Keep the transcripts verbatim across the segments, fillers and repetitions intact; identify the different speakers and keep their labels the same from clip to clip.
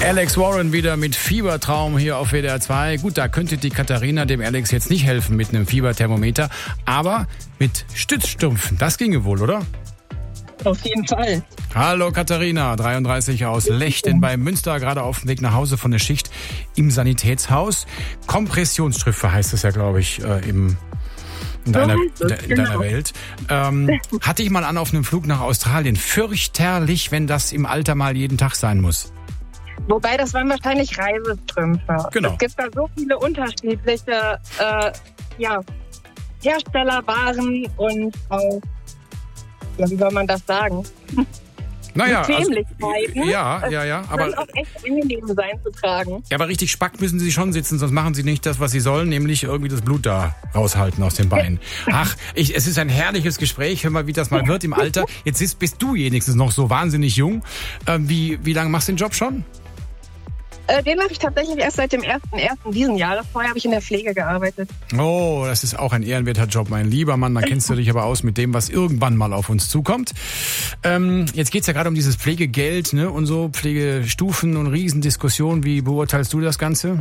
Speaker 1: Alex Warren wieder mit Fiebertraum hier auf W D R zwei. Gut, da könnte die Katharina dem Alex jetzt nicht helfen mit einem Fieberthermometer, aber mit Stützstrümpfen, das ginge wohl, oder?
Speaker 2: Auf jeden Fall.
Speaker 1: Hallo Katharina, dreiunddreißig aus Lechten bei Münster, gerade auf dem Weg nach Hause von der Schicht im Sanitätshaus. Kompressionsstrümpfe heißt es ja, glaube ich, äh, im in deiner, in deiner genau. Welt. Ähm, hatte ich mal an auf einem Flug nach Australien. Fürchterlich, wenn das im Alter mal jeden Tag sein muss.
Speaker 2: Wobei, das waren wahrscheinlich Reisestrümpfe.
Speaker 1: Genau.
Speaker 2: Es gibt da so viele unterschiedliche äh, ja, Herstellerwaren und auch, ja, wie soll man das sagen?
Speaker 1: Naja, also,
Speaker 2: Bequemlichkeiten.
Speaker 1: ja, ja, ja.
Speaker 2: Es
Speaker 1: aber
Speaker 2: kann auch echt angenehm sein zu tragen.
Speaker 1: Ja, aber richtig Spack müssen sie schon sitzen, sonst machen sie nicht das, was sie sollen, nämlich irgendwie das Blut da raushalten aus den Beinen. Ach, ich, es ist ein herrliches Gespräch. Hör mal, wie das mal wird im Alter. Jetzt ist, bist du wenigstens noch so wahnsinnig jung. Ähm, wie, wie lange machst du den Job schon?
Speaker 2: Äh, den mache ich tatsächlich erst seit dem ersten ersten diesen Jahres. Vorher habe ich in der Pflege gearbeitet.
Speaker 1: Oh, das ist auch ein ehrenwerter Job, mein lieber Mann. Da kennst du dich aber aus mit dem, was irgendwann mal auf uns zukommt. Ähm, jetzt geht's ja gerade um dieses Pflegegeld, ne, und so Pflegestufen und Riesendiskussionen. Wie beurteilst du das Ganze?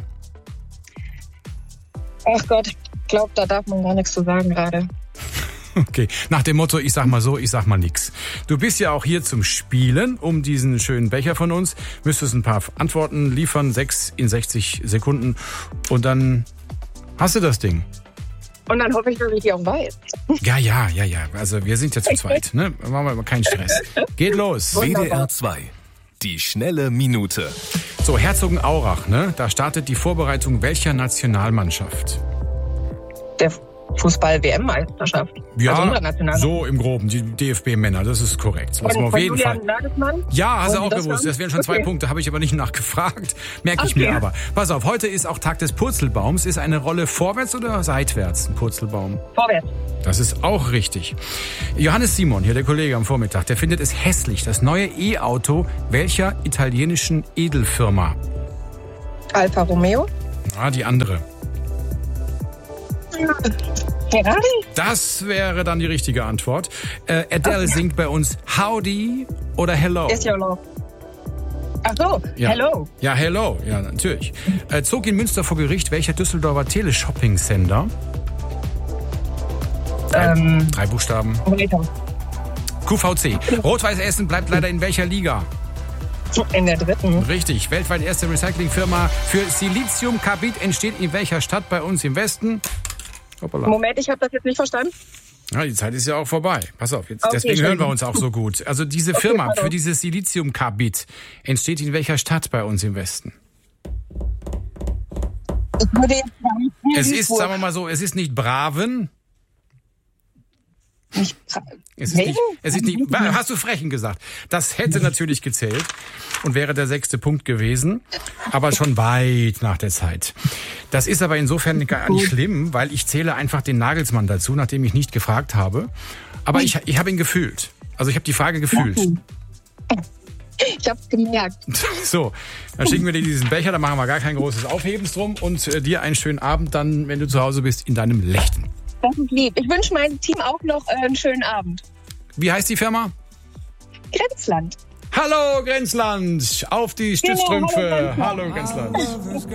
Speaker 2: Ach Gott, ich glaube, da darf man gar nichts zu sagen gerade.
Speaker 1: Okay, nach dem Motto, ich sag mal so, ich sag mal nix. Du bist ja auch hier zum Spielen um diesen schönen Becher von uns. Müsstest ein paar Antworten liefern, sechs in sechzig Sekunden. Und dann hast du das Ding.
Speaker 2: Und dann hoffe ich, dass ich die auch weiß.
Speaker 1: Ja, ja, ja, ja. Also wir sind ja zu zweit, ne? Machen wir mal keinen Stress. Geht los.
Speaker 3: W D R zwei. Die schnelle Minute.
Speaker 1: So, Herzogenaurach, ne? Da startet die Vorbereitung welcher Nationalmannschaft?
Speaker 2: Der Fußball-W M-Meisterschaft.
Speaker 1: Ja,
Speaker 2: also
Speaker 1: so im Groben, die D F B-Männer, das ist korrekt. Das
Speaker 2: von,
Speaker 1: auf
Speaker 2: von
Speaker 1: jeden
Speaker 2: Julian
Speaker 1: Fall.
Speaker 2: Nagelsmann?
Speaker 1: Ja, hast du auch
Speaker 2: das
Speaker 1: gewusst.
Speaker 2: dann?
Speaker 1: Das wären schon zwei
Speaker 2: Okay.
Speaker 1: Punkte, habe ich aber nicht nachgefragt. Merke ich
Speaker 2: Okay.
Speaker 1: mir aber. Pass auf, heute ist auch Tag des Purzelbaums. Ist eine Rolle vorwärts oder seitwärts ein Purzelbaum?
Speaker 2: Vorwärts.
Speaker 1: Das ist auch richtig. Johannes Simon, hier der Kollege am Vormittag, der findet es hässlich, das neue E-Auto welcher italienischen Edelfirma?
Speaker 2: Alfa Romeo?
Speaker 1: Ah, die andere.
Speaker 2: Ferrari?
Speaker 1: Das wäre dann die richtige Antwort. Äh, Adele okay. singt bei uns Howdy oder Hello?
Speaker 2: Is your love. Ach so,
Speaker 1: ja.
Speaker 2: Hello.
Speaker 1: Ja, Hello, ja, natürlich. Äh, zog in Münster vor Gericht welcher Düsseldorfer Teleshopping-Sender? Drei,
Speaker 2: Ähm,
Speaker 1: drei Buchstaben.
Speaker 2: Weiter.
Speaker 1: Q V C. Rot-Weiß Essen bleibt leider in welcher Liga?
Speaker 2: In der dritten.
Speaker 1: Richtig. Weltweit erste Recyclingfirma für Siliziumkarbid entsteht in welcher Stadt bei uns im Westen? Hoppala.
Speaker 2: Moment, ich habe das jetzt nicht verstanden.
Speaker 1: Ja, die Zeit ist ja auch vorbei. Pass auf, jetzt,
Speaker 2: Okay,
Speaker 1: deswegen hören wir
Speaker 2: schön.
Speaker 1: uns auch so gut. Also diese
Speaker 2: Okay,
Speaker 1: Firma
Speaker 2: pardon.
Speaker 1: für dieses Siliziumkarbid entsteht in welcher Stadt bei uns im Westen?
Speaker 2: Ich würde jetzt sagen,
Speaker 1: Es ist, sagen wir mal so, es ist nicht Braven.
Speaker 2: nicht
Speaker 1: Es ist nicht, es ist nicht, hast du Frechen gesagt? Das hätte natürlich gezählt und wäre der sechste Punkt gewesen, aber schon weit nach der Zeit. Das ist aber insofern gar nicht schlimm, weil ich zähle einfach den Nagelsmann dazu, nachdem ich nicht gefragt habe. Aber ich, ich habe ihn gefühlt. Also ich habe die Frage gefühlt.
Speaker 2: Ich hab's gemerkt.
Speaker 1: So, dann schicken wir dir diesen Becher, da machen wir gar kein großes Aufhebens drum und äh, dir einen schönen Abend dann, wenn du zu Hause bist, in deinem Lechten.
Speaker 2: Das ist lieb. Ich wünsche meinem Team auch noch äh, einen schönen Abend.
Speaker 1: Wie heißt die Firma?
Speaker 2: Grenzland.
Speaker 1: Hallo Grenzland, auf die Stützstrümpfe.
Speaker 2: Genau, hallo,
Speaker 1: Hallo Grenzland.